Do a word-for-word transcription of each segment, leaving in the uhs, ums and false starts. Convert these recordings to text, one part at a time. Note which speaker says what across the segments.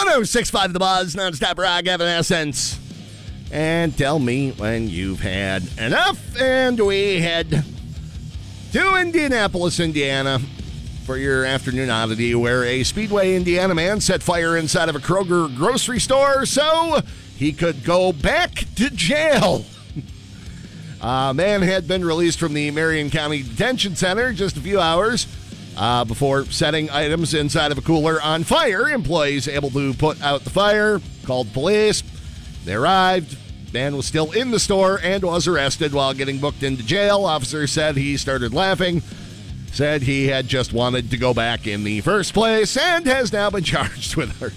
Speaker 1: one oh six point five The Buzz, nonstop rock, Evanescence. And tell me when you've had enough. And we head to Indianapolis, Indiana, for your afternoon oddity, where a Speedway, Indiana man set fire inside of a Kroger grocery store so he could go back to jail. A man had been released from the Marion County Detention Center just a few hours uh, before setting items inside of a cooler on fire. Employees able to put out the fire, called police. They arrived. Man was still in the store and was arrested while getting booked into jail. Officer said he started laughing, said he had just wanted to go back in the first place, and has now been charged with her.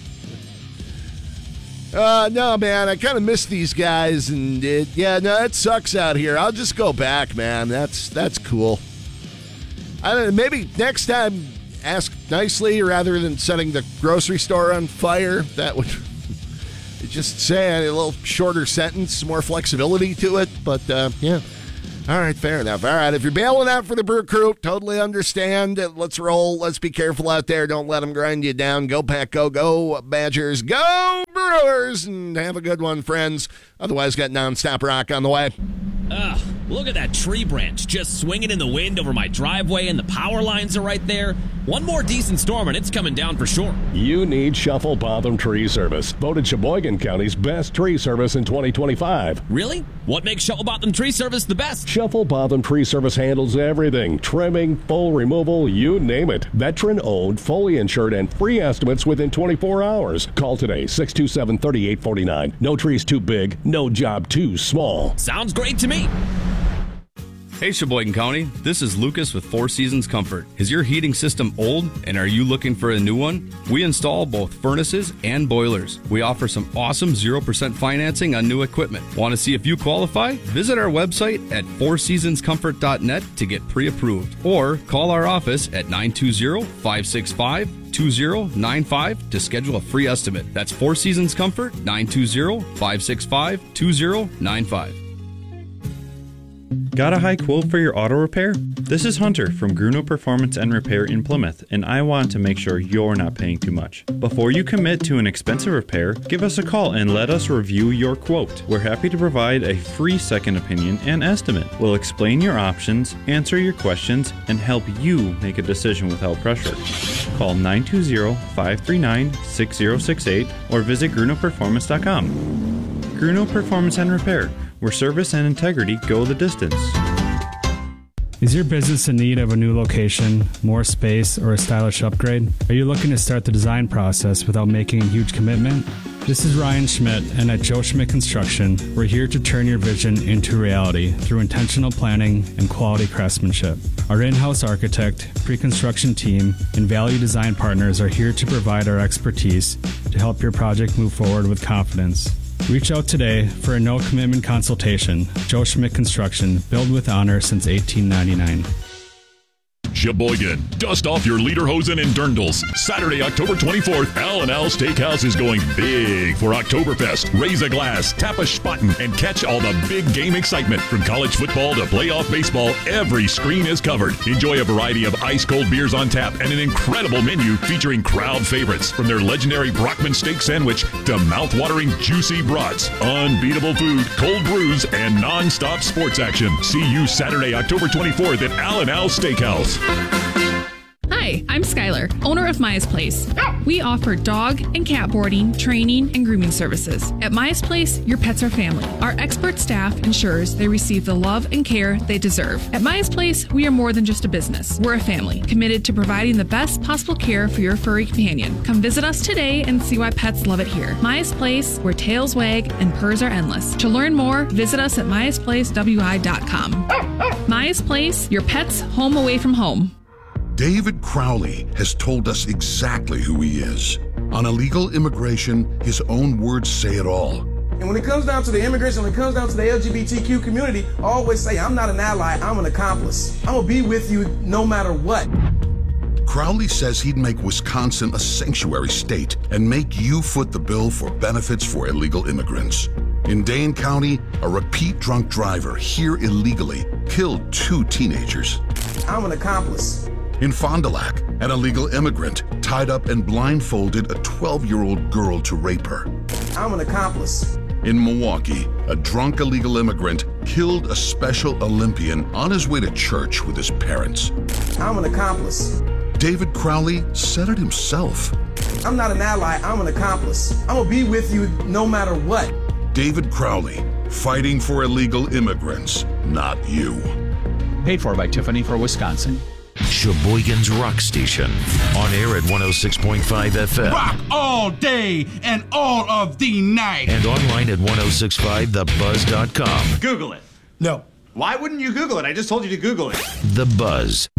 Speaker 1: Uh, no, man, I kind of miss these guys, and it, yeah, no, it sucks out here. I'll just go back, man. That's that's cool. I don't know, maybe next time ask nicely rather than setting the grocery store on fire. That would just say a little shorter sentence, more flexibility to it, but uh, yeah. All right, fair enough. All right, if you're bailing out for the Brew Crew, totally understand. Let's roll. Let's be careful out there. Don't let them grind you down. Go Pack, go, go Badgers, go Brewers, and have a good one, friends. Otherwise, got nonstop rock on the way.
Speaker 2: Ugh, look at that tree branch just swinging in the wind over my driveway, and the power lines are right there. One more decent storm and it's coming down for sure.
Speaker 3: You need Shuffle Botham Tree Service. Voted Sheboygan County's best tree service in twenty twenty-five.
Speaker 2: Really? What makes Shuffle Botham Tree Service the best?
Speaker 3: Shuffle Botham Tree Service handles everything. Trimming, full removal, you name it. Veteran-owned, fully insured, and free estimates within twenty-four hours. Call today, six two seven, three eight four nine. No trees too big, no job too small.
Speaker 2: Sounds great to me.
Speaker 4: Hey Sheboygan County, this is Lucas with Four Seasons Comfort. Is your heating system old and are you looking for a new one? We install both furnaces and boilers. We offer some awesome zero percent financing on new equipment. Want to see if you qualify? Visit our website at four seasons comfort dot net to get pre-approved or call our office at nine two zero, five six five, two zero nine five to schedule a free estimate. That's Four Seasons Comfort, nine two zero, five six five, two zero nine five.
Speaker 5: Got a high quote for your auto repair? This is Hunter from Gruno Performance and Repair in Plymouth, and I want to make sure you're not paying too much. Before you commit to an expensive repair, give us a call and let us review your quote. We're happy to provide a free second opinion and estimate. We'll explain your options, answer your questions, and help you make a decision without pressure. Call nine two zero, five three nine, six zero six eight or visit gruno performance dot com. Gruno Performance and Repair, where service and integrity go the distance.
Speaker 6: Is your business in need of a new location, more space, or a stylish upgrade? Are you looking to start the design process without making a huge commitment? This is Ryan Schmidt, and at Joe Schmidt Construction, we're here to turn your vision into reality through intentional planning and quality craftsmanship. Our in-house architect, pre-construction team, and value design partners are here to provide our expertise to help your project move forward with confidence. Reach out today for a no-commitment consultation. Joe Schmidt Construction, built with honor since eighteen ninety-nine.
Speaker 7: Sheboygan, dust off your lederhosen and dirndls. Saturday, October twenty-fourth, Al and Al Steakhouse is going big for Oktoberfest. Raise a glass, tap a spaten, and catch all the big game excitement. From college football to playoff baseball, every screen is covered. Enjoy a variety of ice-cold beers on tap and an incredible menu featuring crowd favorites. From their legendary Brockman steak sandwich to mouth-watering juicy brats, unbeatable food, cold brews, and non-stop sports action. See you Saturday, October twenty-fourth at Al and Al Steakhouse.
Speaker 8: Hi, I'm Skylar, owner of Maya's Place. We offer dog and cat boarding, training, and grooming services. At Maya's Place, your pets are family. Our expert staff ensures they receive the love and care they deserve. At Maya's Place, we are more than just a business. We're a family, committed to providing the best possible care for your furry companion. Come visit us today and see why pets love it here. Maya's Place, where tails wag and purrs are endless. To learn more, visit us at myas place w i dot com. Maya's Place, your pet's home away from home.
Speaker 9: David Crowley has told us exactly who he is. On illegal immigration, his own words say it all.
Speaker 10: And when it comes down to the immigration, when it comes down to the L G B T Q community, I always say, I'm not an ally, I'm an accomplice. I'm gonna be with you no matter what.
Speaker 9: Crowley says he'd make Wisconsin a sanctuary state and make you foot the bill for benefits for illegal immigrants. In Dane County, a repeat drunk driver here illegally killed two teenagers.
Speaker 10: I'm an accomplice.
Speaker 9: In Fond du Lac, an illegal immigrant tied up and blindfolded a twelve-year-old girl to rape her.
Speaker 10: I'm an accomplice.
Speaker 9: In Milwaukee, a drunk illegal immigrant killed a Special Olympian on his way to church with his parents.
Speaker 10: I'm an accomplice.
Speaker 9: David Crowley said it himself.
Speaker 10: I'm not an ally, I'm an accomplice. I'm gonna be with you no matter what.
Speaker 9: David Crowley, fighting for illegal immigrants, not you.
Speaker 11: Paid for by Tiffany for Wisconsin.
Speaker 12: Sheboygan's Rock Station. On air at one oh six point five F M.
Speaker 13: Rock all day and all of the night.
Speaker 12: And online at ten sixty-five the buzz dot com.
Speaker 14: Google it.
Speaker 10: No.
Speaker 14: Why wouldn't you Google it? I just told you to Google it.
Speaker 12: The Buzz.